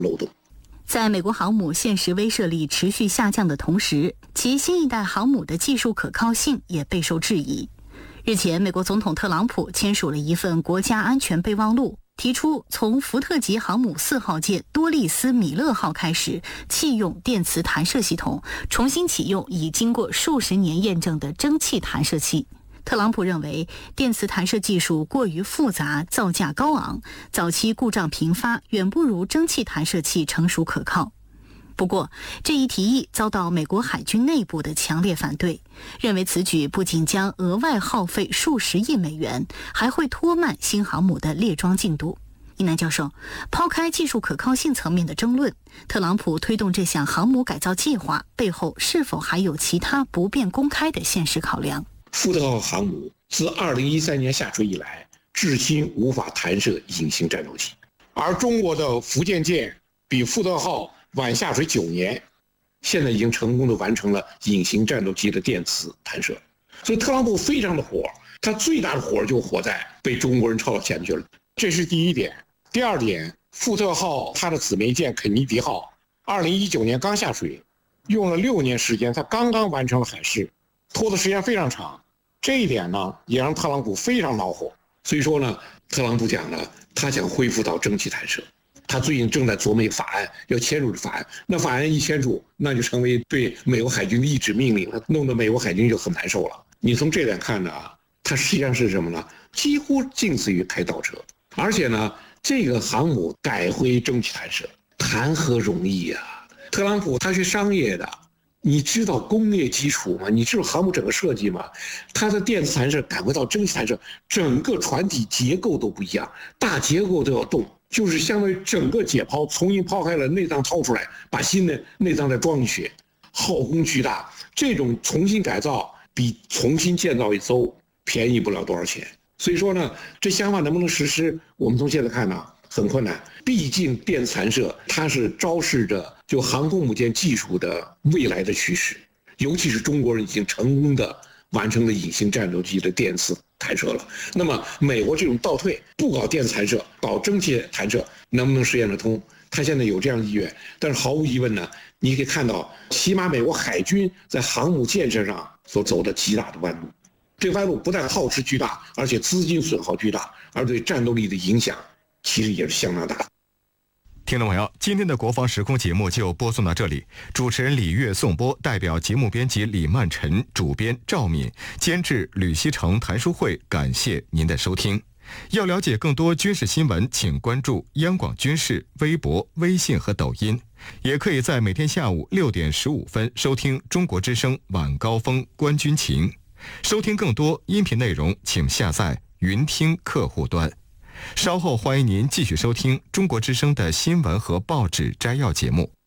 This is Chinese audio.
漏洞。 在美国航母现实威慑力持续下降的同时，其新一代航母的技术可靠性也备受质疑。日前，美国总统特朗普签署了一份国家安全备忘录，提出从福特级航母4号舰多利斯米勒号开始弃用电磁弹射系统，重新启用已经过数十年验证的蒸汽弹射器。特朗普认为电磁弹射技术过于复杂，造价高昂，早期故障频发，远不如蒸汽弹射器成熟可靠。不过，这一提议遭到美国海军内部的强烈反对，认为此举不仅将额外耗费数十亿美元，还会拖慢新航母的列装进度。一南教授，抛开技术可靠性层面的争论，特朗普推动这项航母改造计划背后是否还有其他不便公开的现实考量？ 福特号航母自2013年下水以来，至今无法弹射隐形战斗机，而中国的福建舰比福特号晚下水9年，现在已经成功的完成了隐形战斗机的电磁弹射。所以特朗普非常的火，他最大的火就火在被中国人超到前去了，这是第一点。第二点，福特号它的姊妹舰肯尼迪号2019年刚下水，用了6年时间，它刚刚完成了海试，拖的时间非常长。这一点呢，也让特朗普非常恼火。所以说呢，特朗普讲了，他想恢复到蒸汽弹射。他最近正在琢磨一个法案，要签署法案。那法案一签署，那就成为对美国海军的一纸命令，弄得美国海军就很难受了。你从这点看呢，它实际上是什么呢？几乎近似于开倒车。而且呢，这个航母改回蒸汽弹射，谈何容易呀！特朗普他学商业的。你知道工业基础吗？你知道航母整个设计吗？它的电磁弹射改回到蒸汽弹射，整个船体结构都不一样，大结构都要动，就是相当于整个解剖，重新抛开了内脏掏出来，把新的内脏再装进去，耗工巨大。这种重新改造比重新建造一艘便宜不了多少钱。所以说呢，这想法能不能实施，我们从现在看呢，很困难。毕竟电磁弹射它是昭示着就航空母舰技术的未来的趋势，尤其是中国人已经成功的完成了隐形战斗机的电磁弹射了。那么美国这种倒退，不搞电磁弹射，搞蒸汽弹射，能不能实现得通？他现在有这样的意愿，但是毫无疑问呢，你可以看到，起码美国海军在航母建设上所走的极大的弯路。这弯路不但耗时巨大，而且资金损耗巨大，而对战斗力的影响其实也是相当大的。 听众朋友，今天的国防时空节目就播送到这里。主持人李月颂播，代表节目编辑李曼晨、主编赵敏、监制吕希成、谭书慧，感谢您的收听。要了解更多军事新闻，请关注央广军事微博、微信和抖音，也可以在每天下午6点15分收听中国之声晚高峰观军情。收听更多音频内容，请下载云听客户端。稍后欢迎您继续收听中国之声的新闻和报纸摘要节目。